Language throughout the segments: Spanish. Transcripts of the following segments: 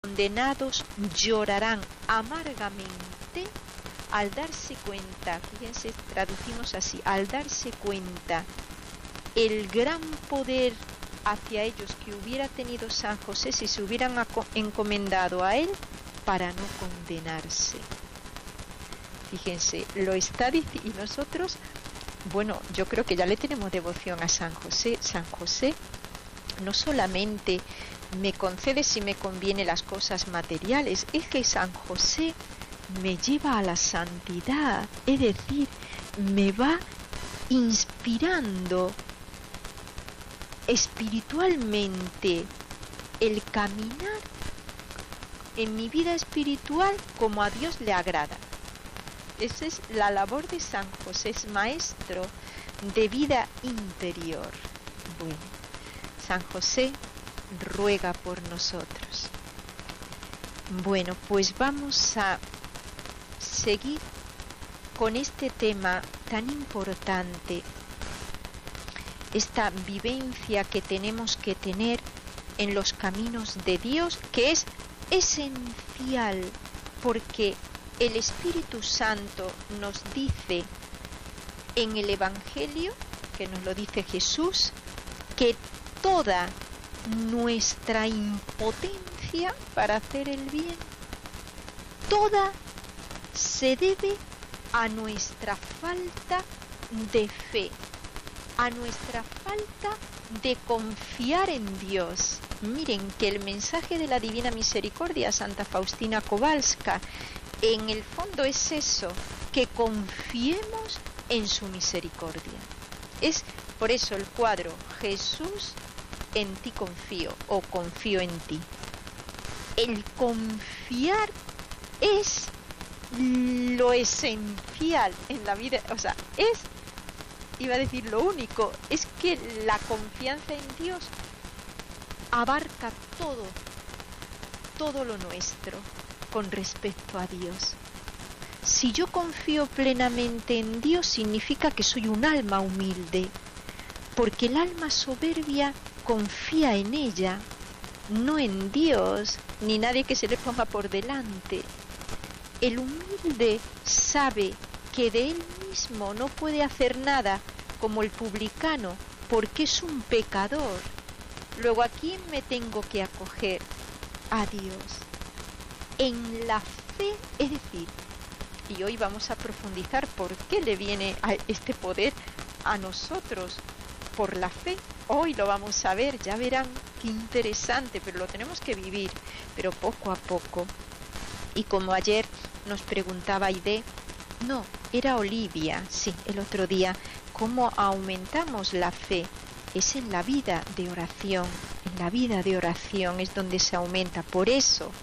condenados llorarán amargamente al darse cuenta, fíjense, traducimos así, al darse cuenta el gran poder hacia ellos que hubiera tenido San José si se hubieran encomendado a él para no condenarse. Fíjense, lo está diciendo, y nosotros, bueno, yo creo que ya le tenemos devoción a San José. San José no solamente me concede si me conviene las cosas materiales, es que San José me lleva a la santidad, es decir, me va inspirando espiritualmente el caminar en mi vida espiritual como a Dios le agrada. Esa es la labor de San José, es maestro de vida interior. Bueno, San José ruega por nosotros. Bueno, pues vamos a seguir con este tema tan importante, esta vivencia que tenemos que tener en los caminos de Dios, que es esencial, porque el Espíritu Santo nos dice en el Evangelio, que nos lo dice Jesús, que toda nuestra impotencia para hacer el bien, toda se debe a nuestra falta de fe, a nuestra falta de confiar en Dios. Miren que el mensaje de la Divina Misericordia, Santa Faustina Kowalska, en el fondo es eso, que confiemos en su misericordia. Es por eso el cuadro, Jesús, en ti confío, o confío en ti. El confiar es lo esencial en la vida, o sea, iba a decir lo único, es que la confianza en Dios abarca todo lo nuestro con respecto a Dios. Si yo confío plenamente en Dios, significa que soy un alma humilde, porque el alma soberbia confía en ella, no en Dios, ni nadie que se le ponga por delante. El humilde sabe que de él mismo no puede hacer nada, como el publicano, porque es un pecador. Luego, ¿a quién me tengo que acoger? A Dios. En la fe, es decir, y hoy vamos a profundizar por qué le viene a este poder a nosotros, por la fe. Hoy lo vamos a ver, ya verán qué interesante, pero lo tenemos que vivir, pero poco a poco. Y como ayer nos preguntaba Aide, no, era Olivia, sí, el otro día, ¿cómo aumentamos la fe? Es en la vida de oración, en la vida de oración es donde se aumenta. Por eso,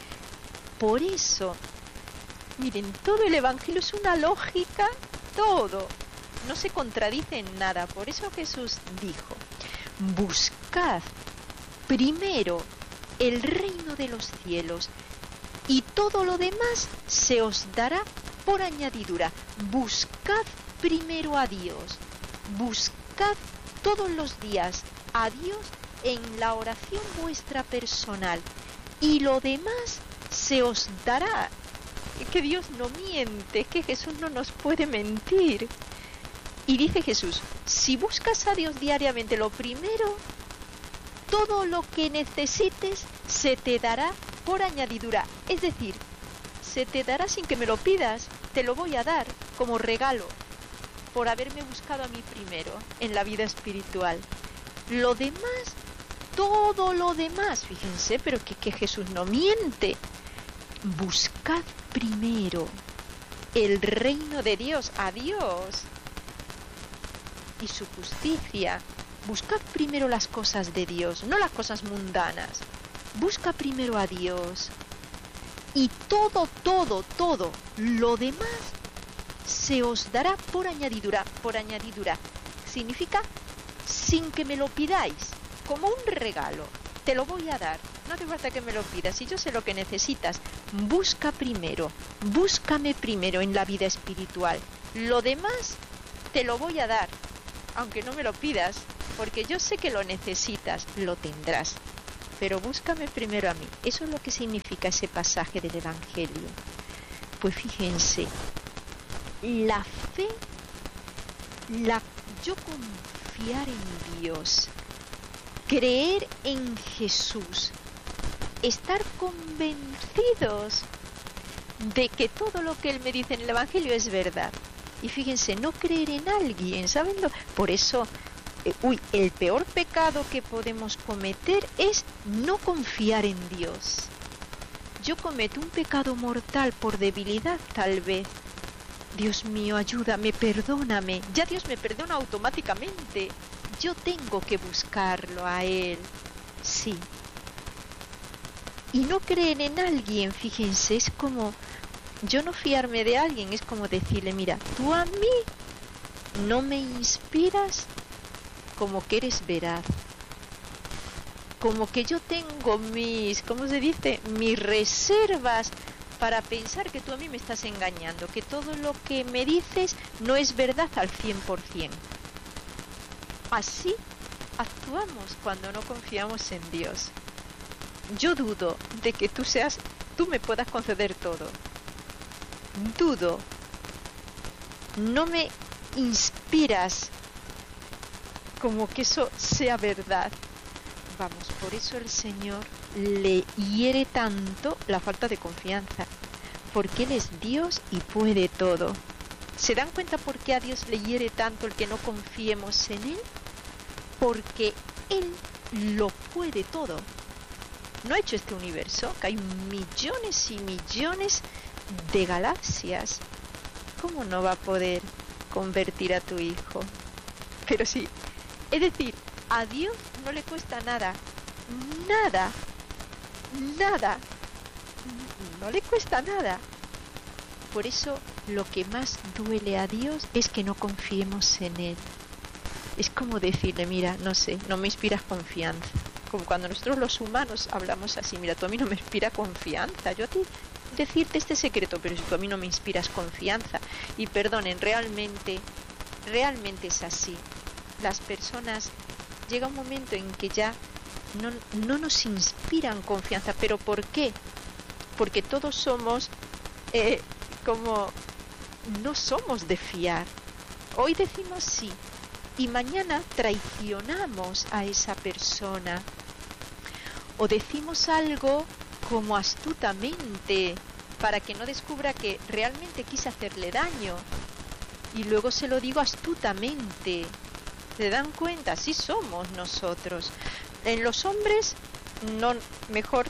miren, todo el Evangelio es una lógica, todo, no se contradice en nada. Por eso Jesús dijo, buscad primero el reino de los cielos y todo lo demás se os dará por añadidura. Buscad primero a Dios, buscad todos los días a Dios en la oración vuestra personal y lo demás se os dará. Que Dios no miente, que Jesús no nos puede mentir. Y dice Jesús, si buscas a Dios diariamente lo primero, todo lo que necesites se te dará por añadidura. Es decir, se te dará sin que me lo pidas, te lo voy a dar como regalo por haberme buscado a mí primero en la vida espiritual. Lo demás, todo lo demás, fíjense, pero que Jesús no miente. Buscad primero el reino de Dios, a Dios y su justicia. Buscad primero las cosas de Dios, no las cosas mundanas. Busca primero a Dios y todo lo demás se os dará por añadidura. Por añadidura significa sin que me lo pidáis, como un regalo. Te lo voy a dar, no hace falta que me lo pidas, si yo sé lo que necesitas. Busca primero, búscame primero en la vida espiritual. Lo demás te lo voy a dar, aunque no me lo pidas, porque yo sé que lo necesitas, lo tendrás. pero búscame primero a mí. Eso es lo que significa ese pasaje del Evangelio. Pues fíjense, la fe, yo confiar en Dios, creer en Jesús, estar convencidos de que todo lo que Él me dice en el Evangelio es verdad. Y fíjense, no creer en alguien, ¿saben? Por eso, el peor pecado que podemos cometer es no confiar en Dios. Yo cometo un pecado mortal por debilidad, tal vez. Dios mío, ayúdame, perdóname. Ya Dios me perdona automáticamente. Yo tengo que buscarlo a Él. Sí. Y no creer en alguien, fíjense, es como... Yo no fiarme de alguien es como decirle, mira, tú a mí no me inspiras como que eres veraz. Como que yo tengo ¿cómo se dice? Mis reservas para pensar que tú a mí me estás engañando, que todo lo que me dices no es verdad al 100%. Así actuamos cuando no confiamos en Dios. Yo dudo de que tú me puedas conceder todo. Dudo. No me inspiras como que eso sea verdad. Vamos, por eso el Señor le hiere tanto la falta de confianza, porque Él es Dios y puede todo. ¿Se dan cuenta por qué a Dios le hiere tanto el que no confiemos en Él? Porque Él lo puede todo. No ha hecho este universo, que hay millones y millones de galaxias. ¿Cómo no va a poder convertir a tu hijo? Pero sí, es decir, a Dios no le cuesta nada, nada, no le cuesta nada. Por eso lo que más duele a Dios es que no confiemos en Él. Es como decirle, mira, no sé, no me inspiras confianza. Como cuando nosotros los humanos hablamos así, mira, tú a mí no me inspiras confianza, yo a ti decirte este secreto, pero si tú a mí no me inspiras confianza. Y perdonen, realmente es así. Las personas, llega un momento en que ya no nos inspiran confianza. ¿Pero por qué? Porque todos somos como no somos de fiar. Hoy decimos sí y mañana traicionamos a esa persona. O decimos algo como astutamente para que no descubra que realmente quise hacerle daño. Y luego se lo digo astutamente. ¿Se dan cuenta? Así somos nosotros. En los hombres, no, mejor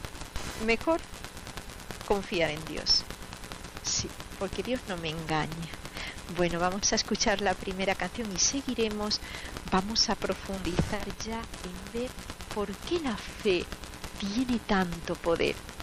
confiar en Dios. Sí, porque Dios no me engaña. Bueno, vamos a escuchar la primera canción y seguiremos. Vamos a profundizar ya en ver por qué la fe tiene tanto poder.